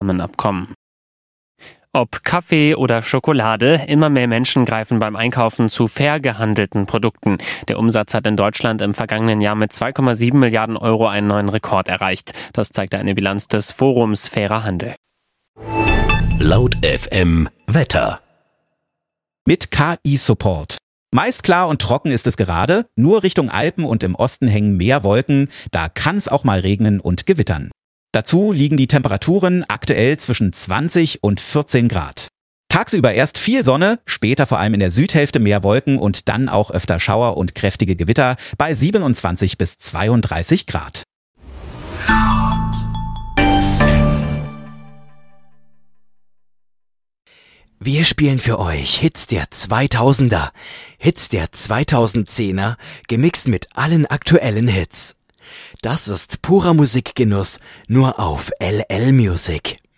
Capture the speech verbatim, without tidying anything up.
Abkommen. Ob Kaffee oder Schokolade, immer mehr Menschen greifen beim Einkaufen zu fair gehandelten Produkten. Der Umsatz hat in Deutschland im vergangenen Jahr mit zwei Komma sieben Milliarden Euro einen neuen Rekord erreicht. Das zeigt eine Bilanz des Forums Fairer Handel. Laut F M Wetter. Mit K I-Support. Meist klar und trocken ist es gerade, nur Richtung Alpen und im Osten hängen mehr Wolken, da kann es auch mal regnen und gewittern. Dazu liegen die Temperaturen aktuell zwischen zwanzig und vierzehn Grad. Tagsüber erst viel Sonne, später vor allem in der Südhälfte mehr Wolken und dann auch öfter Schauer und kräftige Gewitter bei siebenundzwanzig bis zweiunddreißig Grad. Wir spielen für euch Hits der zweitausender, Hits der zweitausendzehner, gemixt mit allen aktuellen Hits. Das ist purer Musikgenuss, nur auf L L Music.